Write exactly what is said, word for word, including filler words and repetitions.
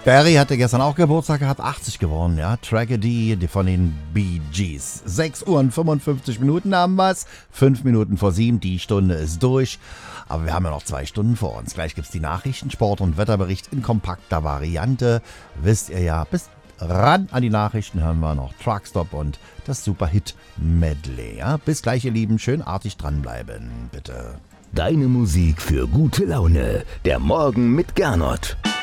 Barry hatte gestern auch Geburtstag gehabt, achtzig geworden, ja. Tragedy von den Bee Gees. sechs Uhr und fünfundfünfzig Minuten haben wir's. fünf Minuten vor sieben, die Stunde ist durch. Aber wir haben ja noch zwei Stunden vor uns. Gleich gibt's die Nachrichten, Sport- und Wetterbericht in kompakter Variante. Wisst ihr ja, bis ran an die Nachrichten hören wir noch Truckstop und das Superhit-Medley. Ja? Bis gleich, ihr Lieben. Schön artig dranbleiben, bitte. Deine Musik für gute Laune. Der Morgen mit Gernot.